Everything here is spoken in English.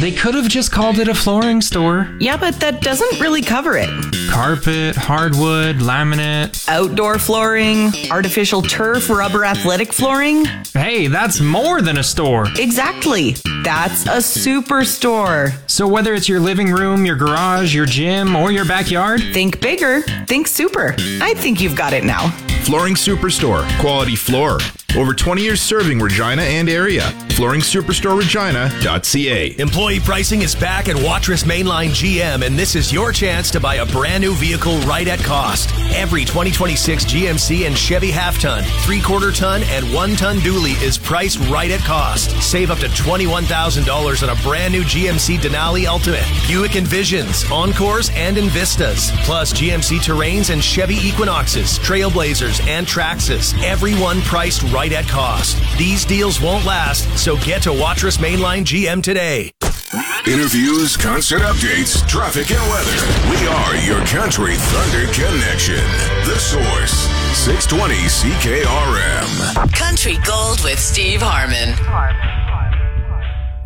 They could have just called it a flooring store. Yeah, but that doesn't really cover it. Carpet, hardwood, laminate. Outdoor flooring, artificial turf, rubber athletic flooring. Hey, that's more than a store. Exactly. That's a superstore. So whether it's your living room, your garage, your gym, or your backyard, Think bigger. Think super. I think you've got it now. Flooring Superstore. Quality floor. Over 20 years serving Regina and area. FlooringSuperstoreRegina.ca. Employee pricing is back at Watrous Mainline GM, and this is your chance to buy a brand new vehicle right at cost. Every 2026 GMC and Chevy half-ton, 3/4 ton, and 1-ton dually is priced right at cost. Save up to $21,000 on a brand new GMC Denali Ultimate, Buick Envisions, Encores, and Envistas, plus GMC Terrains and Chevy Equinoxes, Trailblazers, and Traxxas. Everyone priced right at cost. These deals won't last, so get to Watrous Mainline GM today. Interviews, concert updates, traffic and weather. We are your Country Thunder Connection. The Source, 620 CKRM. Country Gold with Steve Harmon.